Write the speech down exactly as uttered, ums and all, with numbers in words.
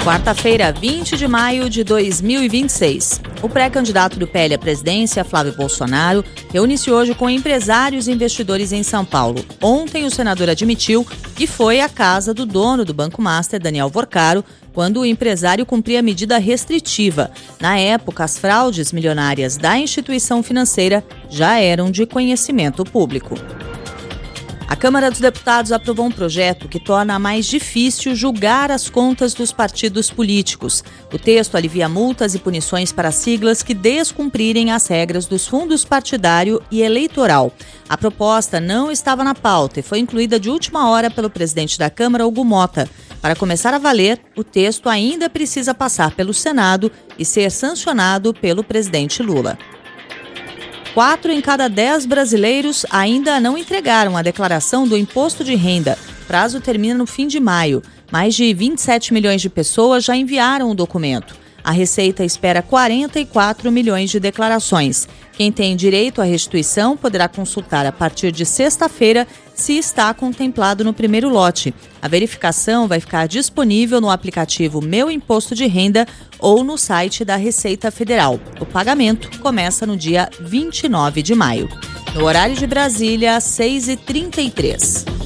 Quarta-feira, vinte de maio de dois mil e vinte e seis. O pré-candidato do P L à presidência, Flávio Bolsonaro, reúne-se hoje com empresários e investidores em São Paulo. Ontem, o senador admitiu que foi à casa do dono do Banco Master, Daniel Vorcaro, quando o empresário cumpria medida restritiva. Na época, as fraudes milionárias da instituição financeira já eram de conhecimento público. A Câmara dos Deputados aprovou um projeto que torna mais difícil julgar as contas dos partidos políticos. O texto alivia multas e punições para siglas que descumprirem as regras dos fundos partidário e eleitoral. A proposta não estava na pauta e foi incluída de última hora pelo presidente da Câmara, Hugo Motta. Para começar a valer, o texto ainda precisa passar pelo Senado e ser sancionado pelo presidente Lula. Quatro em cada dez brasileiros ainda não entregaram a declaração do imposto de renda. O prazo termina no fim de maio. Mais de vinte e sete milhões de pessoas já enviaram o documento. A Receita espera quarenta e quatro milhões de declarações. Quem tem direito à restituição poderá consultar a partir de sexta-feira se está contemplado no primeiro lote. A verificação vai ficar disponível no aplicativo Meu Imposto de Renda ou no site da Receita Federal. O pagamento começa no dia vinte e nove de maio. No horário de Brasília, seis e trinta e três.